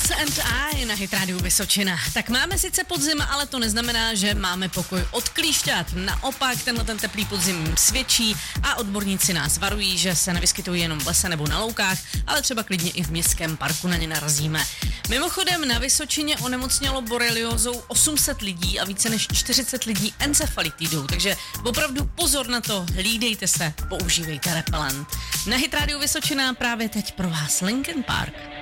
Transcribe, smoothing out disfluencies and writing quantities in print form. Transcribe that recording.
Beatles and I na Hit Radio Vysočina. Tak máme sice podzim, ale to neznamená, že máme pokoj od klíšťat. Naopak, ten teplý podzim svědčí a odborníci nás varují, že se nevyskytují jenom v lese nebo na loukách, ale třeba klidně i v městském parku na ně narazíme. Mimochodem na Vysočině onemocnělo boreliózou 800 lidí a více než 40 lidí encefalitidou, takže opravdu pozor na to, hlídejte se, používejte repelent. Na Hit Radio Vysočina právě teď pro vás Linkin Park.